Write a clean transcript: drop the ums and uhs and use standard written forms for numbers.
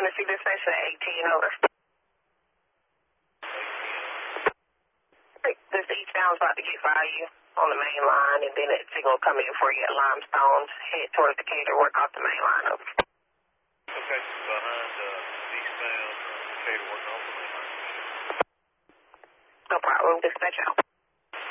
Tennessee dispatch at 18, over. This eastbound's about to get by you on the main line, and then it's going to come in for you at Limestone, head towards Decatur, work off the main line, over. Okay, behind eastbound Decatur, working off the main line. No problem, dispatch out.